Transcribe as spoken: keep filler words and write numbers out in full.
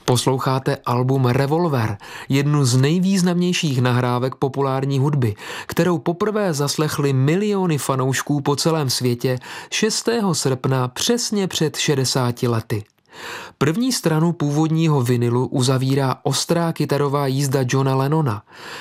Posloucháte album Revolver, jednu z nejvýznamnějších nahrávek populární hudby, kterou poprvé zaslechly miliony fanoušků po celém světě šestého srpna přesně před šedesáti lety. První stranu původního vinilu uzavírá ostrá kytarová jízda Johna Lennona.